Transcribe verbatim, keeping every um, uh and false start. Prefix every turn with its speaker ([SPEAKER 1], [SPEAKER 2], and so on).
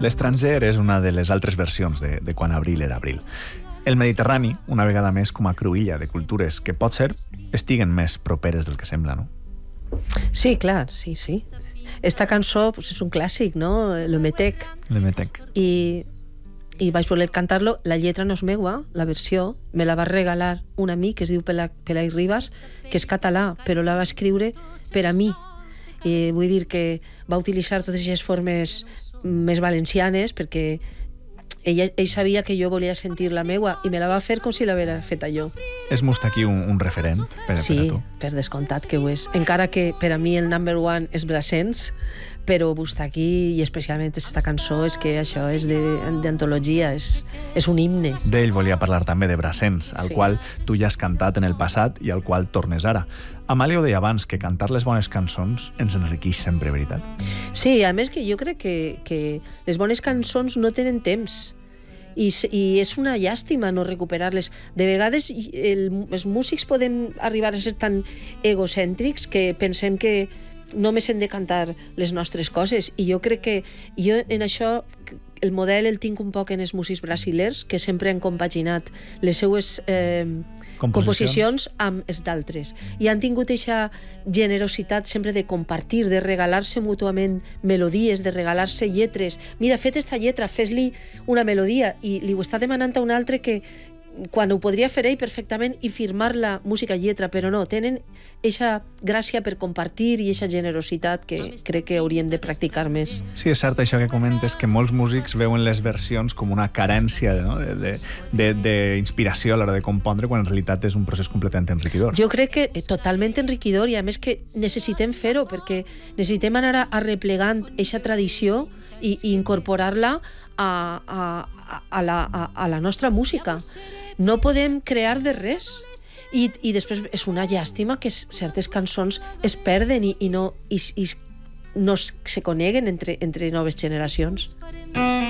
[SPEAKER 1] L'estranger és una de les altres versions de, de quan abril era abril. El Mediterrani, una vegada més com a cruïlla de cultures que pot ser estiguen més properes del que sembla, no?
[SPEAKER 2] Sí, clar, sí, sí. Esta cançó pues, és un clàssic, no? L'Emetec.
[SPEAKER 1] L'Emetec.
[SPEAKER 2] I, I vaig voler cantar-lo. La lletra no és meua, la versió. Me la va regalar un amic que es diu Pelai Ribas, que és català, però la va escriure per a mi. I vull dir que va utilitzar totes aquestes formes més valencianes perquè ell, ell sabia que jo volia sentir la meua i me la va fer com si l'haguera feta jo.
[SPEAKER 1] És Mustaquí un, un referent per,
[SPEAKER 2] sí,
[SPEAKER 1] per a tu?
[SPEAKER 2] Sí, per descomptat que ho és. Encara que per a mi el number one és Brassens, però Mustaquí, i especialment aquesta cançó, és que això és d'antologia, és, és un himne.
[SPEAKER 1] D'ell volia parlar també de Brassens, al
[SPEAKER 2] sí.
[SPEAKER 1] qual tu ja has cantat en el passat i al qual tornes ara. Amàlia ho deia abans, que cantar les bones cançons ens enriqueix sempre, veritat?
[SPEAKER 2] Sí, a més que jo crec que, que les bones cançons no tenen temps. I, i és una llàstima no recuperar-les. De vegades el, els músics podem arribar a ser tan egocèntrics que pensem que només hem de cantar les nostres coses, i jo crec que jo en això el model el tinc un poc en els músics brasilers, que sempre han compaginat les seues eh, composicions amb els d'altres, i han tingut aquesta generositat sempre de compartir, de regalar-se mútuament melodies, de regalar-se lletres. Mira, fet esta lletra, fes-li una melodia, i li ho està demanant a un altre que quan ho podria fer ell perfectament i firmar-la música i lletra, però no, tenen eixa gràcia per compartir i eixa generositat que crec que hauríem de practicar més.
[SPEAKER 1] Sí, és cert això que comentes, que molts músics veuen les versions com una carència, no? d'inspiració a l'hora de compondre, quan en realitat és un procés completament enriquidor.
[SPEAKER 2] Jo crec que totalment enriquidor, i a més que necessitem fer-ho, perquè necessitem anar arreplegant eixa tradició i, i incorporar-la a, a, a, la, a, a la nostra música. No podem crear de res, i, i després és una llàstima que certes cançons es perden i, i, no, i, i no se coneguen entre, entre noves generacions.